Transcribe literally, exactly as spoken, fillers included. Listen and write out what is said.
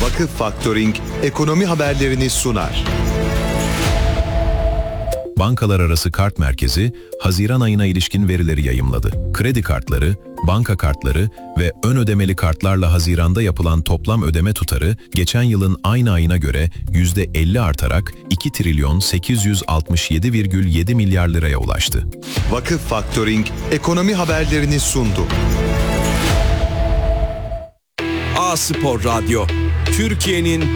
Vakıf Faktöring ekonomi haberlerini sunar. Bankalar Arası Kart Merkezi, Haziran ayına ilişkin verileri yayımladı. Kredi kartları, banka kartları ve ön ödemeli kartlarla Haziran'da yapılan toplam ödeme tutarı, geçen yılın aynı ayına göre yüzde elli artarak iki trilyon sekiz yüz altmış yedi virgül yedi milyar liraya ulaştı. Vakıf Faktöring ekonomi haberlerini sundu. A Spor Radyo, Türkiye'nin